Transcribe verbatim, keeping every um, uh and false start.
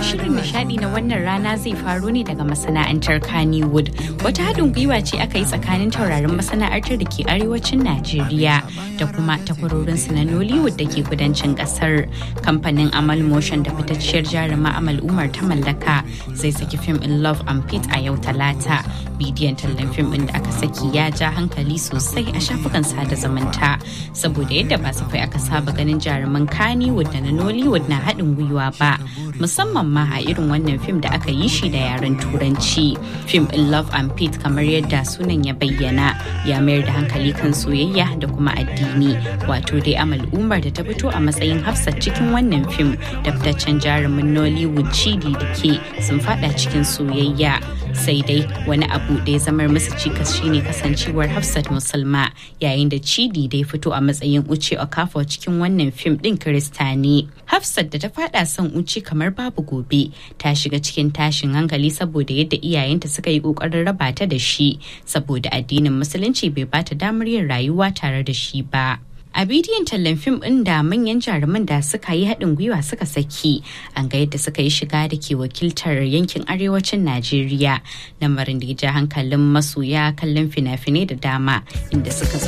shirin nishadi na wannan rana zai faro ne daga masana'antar Kannywood. Wata haɗin gwiwa ce aka yi tsakanin taurarin masana'antar da ke arewacin Najeriya da kuma takwarorinsu na Nollywood da ke kudancin ƙasar. Kamfanin Amal Motion da fitacciyar jaruma Amal Umar ta mallaka zai saki fim In Love and Pete a yau Talata. Bidiyon tallan fim ɗin da aka saki ya ja hankali sosai a shafukan sada zumunta saboda yadda ba safai aka saba ganin jaruman Kannywood da na Nollywood na haɗin gwiwa ba, musamman ma a irin wannan fim da aka yi shi da yaren Turanci. Fim In Love and Pete, kamar yadda sunan ya bayyana, ya mayar da hankali kan soyayya da kuma addini. Wato dai Amal Umar da ta fito a matsayin Hafsat cikin wannan fim da fitaccen jarumin Nollywood Chidi Dike sun fada cikin soyayya. Sai dai wani abu da ya zamar musu cikas shine kasancewar Hafsat musulma, yayin da Chidi dai fito a matsayin Uche Okafor cikin wannan fim din Kirista ne. Hafsat da ta fada son Uche kamar babu gobe ta shiga cikin tashin hankali saboda yadda iyayenta suka yi kokarin raba ta da shi saboda addinin musulunci bai bata damar yin rayuwa tare da shi ba. A bidiyon tallan fim ɗin da manyan jaruman da suka yi haɗin gwiwa suka saki, an ga yadda suka yi shiga da ke wakiltar yankin arewacin Najeriya, lamarin da ya ja hankalin masoya kallon fina-finai da dama inda suka